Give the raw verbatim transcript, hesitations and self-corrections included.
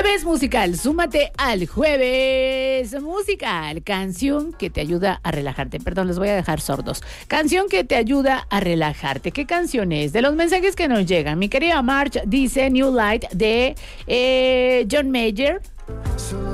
Jueves musical, súmate al jueves musical. Canción que te ayuda a relajarte. Perdón, los voy a dejar sordos. Canción que te ayuda a relajarte. ¿Qué canción es? De los mensajes que nos llegan. Mi querida March dice New Light de eh, John Mayer.